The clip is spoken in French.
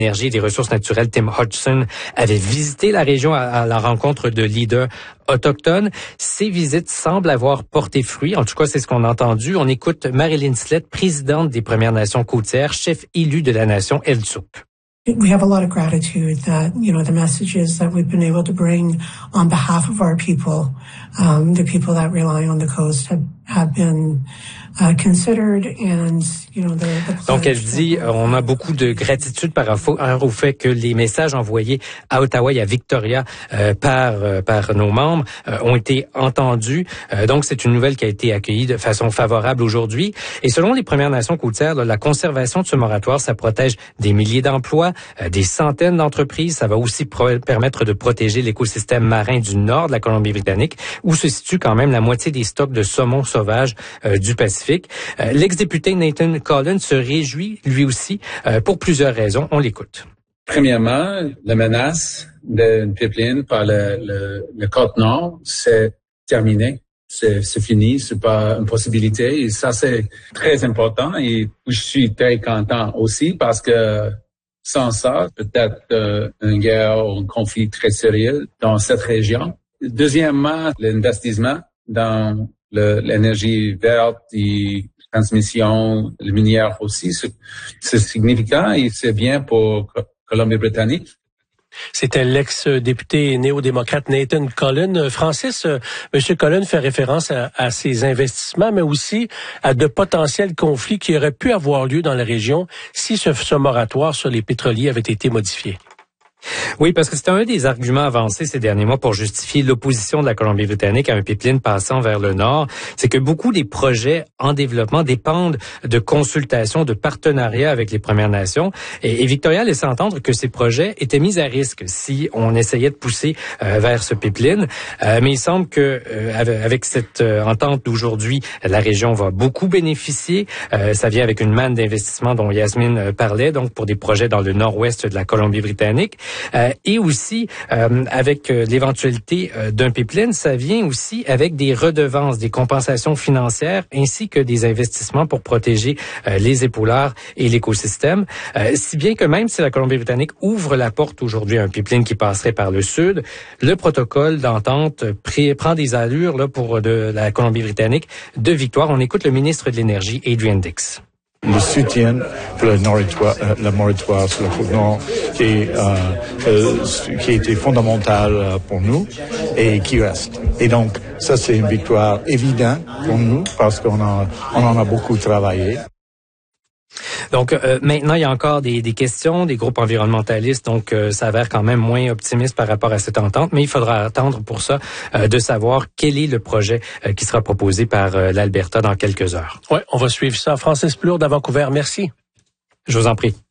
Énergie et des ressources naturelles, Tim Hodgson, avait visité la région à la rencontre de leaders autochtones. Ces visites semblent avoir porté fruit. En tout cas, c'est ce qu'on a entendu. On écoute Marilyn Slett, présidente des Premières Nations côtières, chef élu de la nation El Tsuk. We have a lot of gratitude that, the messages that we've been able to bring on behalf of our people, the people that rely on the coast have been considered and, Donc, elle dit, on a beaucoup de gratitude par rapport au fait que les messages envoyés à Ottawa et à Victoria par nos membres ont été entendus. Donc, c'est une nouvelle qui a été accueillie de façon favorable aujourd'hui. Et selon les Premières Nations côtières, la conservation de ce moratoire, ça protège des milliers d'emplois, des centaines d'entreprises. Ça va aussi permettre de protéger l'écosystème marin du nord de la Colombie-Britannique, où se situe quand même la moitié des stocks de saumon sauvage du Pacifique. L'ex-député Nathan Collins se réjouit, lui aussi, pour plusieurs raisons. On l'écoute. Premièrement, la menace d'une pipeline par le côte nord, c'est terminé. C'est fini, c'est pas une possibilité. Et ça, c'est très important. Et je suis très content aussi parce que sans ça, peut-être une guerre ou un conflit très sérieux dans cette région. Deuxièmement, l'investissement dans l'énergie verte et transmission, le minière aussi, c'est significant et c'est bien pour Colombie-Britannique. C'était l'ex-député néo-démocrate Nathan Collins. Francis, M. Collins fait référence à ces investissements, mais aussi à de potentiels conflits qui auraient pu avoir lieu dans la région si ce moratoire sur les pétroliers avait été modifié. Oui, parce que c'était un des arguments avancés ces derniers mois pour justifier l'opposition de la Colombie-Britannique à un pipeline passant vers le nord. C'est que beaucoup des projets en développement dépendent de consultations, de partenariats avec les Premières Nations. Et Victoria laissait entendre que ces projets étaient mis à risque si on essayait de pousser vers ce pipeline. Mais il semble que avec cette entente d'aujourd'hui, la région va beaucoup bénéficier. Ça vient avec une manne d'investissement dont Yasmine parlait, donc pour des projets dans le nord-ouest de la Colombie-Britannique. Et aussi, avec l'éventualité d'un pipeline, ça vient aussi avec des redevances, des compensations financières, ainsi que des investissements pour protéger les épaulards et l'écosystème. Si bien que même si la Colombie-Britannique ouvre la porte aujourd'hui à un pipeline qui passerait par le sud, le protocole d'entente prend des allures là, pour de la Colombie-Britannique de victoire. On écoute le ministre de l'Énergie, Adrian Dix. Le soutien pour le moratoire sur la côte nord qui a été fondamental pour nous et qui reste. Et donc, ça, c'est une victoire évidente pour nous parce qu'on en a beaucoup travaillé. Donc, maintenant, il y a encore des questions, des groupes environnementalistes, donc s'avèrent quand même moins optimistes par rapport à cette entente, mais il faudra attendre pour ça de savoir quel est le projet qui sera proposé par l'Alberta dans quelques heures. Oui, on va suivre ça. Francis Plourde à Vancouver, merci. Je vous en prie.